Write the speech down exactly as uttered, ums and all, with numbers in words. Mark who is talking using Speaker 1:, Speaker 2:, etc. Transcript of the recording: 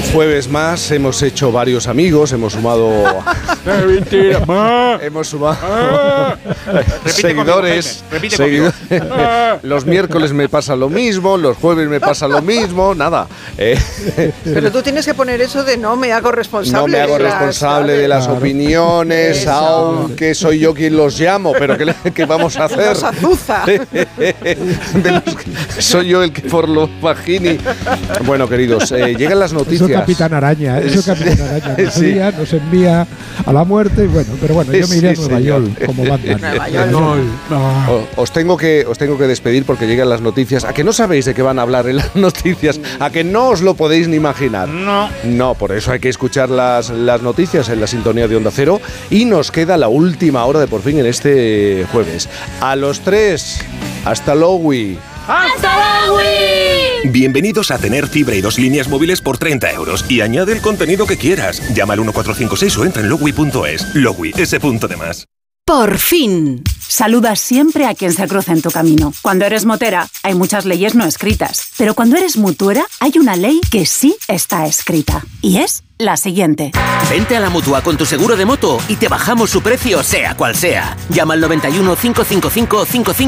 Speaker 1: jueves más, hemos hecho varios amigos, hemos sumado... hemos sumado... seguidores.
Speaker 2: Repite
Speaker 1: seguidores. Los miércoles me pasa lo mismo, los jueves me pasa lo mismo, nada. Eh,
Speaker 3: Pero tú tienes que poner eso de no me hago responsable.
Speaker 1: no me hago
Speaker 3: de
Speaker 1: responsable
Speaker 3: las,
Speaker 1: de las
Speaker 4: Claro.
Speaker 1: opiniones,
Speaker 3: Eso.
Speaker 1: aunque soy yo quien los llamo, pero ¿qué, le- qué vamos a hacer?
Speaker 3: Los azuza.
Speaker 1: De los que- soy yo el que por los Pagini. Bueno, queridos, eh, llegan las
Speaker 4: Eso
Speaker 1: noticias.
Speaker 4: Capitán Araña, eso Capitán Araña. Nos,
Speaker 1: Sí.
Speaker 4: envía, nos envía a la muerte y bueno, pero bueno, yo me iré
Speaker 1: Sí,
Speaker 4: a Nueva
Speaker 1: señor.
Speaker 4: York como Batman.
Speaker 3: Nueva York.
Speaker 4: No, no.
Speaker 1: O- Os tengo que os tengo que despedir porque llegan las noticias. ¿A que no sabéis de qué van a hablar en las noticias? ¿A que no os lo podéis ni imaginar?
Speaker 2: No.
Speaker 1: No, por eso hay que escuchar las, las noticias en la sintonía de Onda Cero. Y nos queda la última hora de Por Fin en este jueves. A los tres, hasta luego.
Speaker 5: Bienvenidos a tener fibra y dos líneas móviles por treinta euros y añade el contenido que quieras. Llama al uno cuatro cinco seis o entra en logui punto es. Logui, ese punto de más.
Speaker 6: Por fin. Saludas siempre a quien se cruza en tu camino. Cuando eres motera, hay muchas leyes no escritas. Pero cuando eres mutuera, hay una ley que sí está escrita. Y es la siguiente.
Speaker 7: Vente a la Mutua con tu seguro de moto y te bajamos su precio sea cual sea. Llama al noventa y uno, cinco cinco cinco, cinco cinco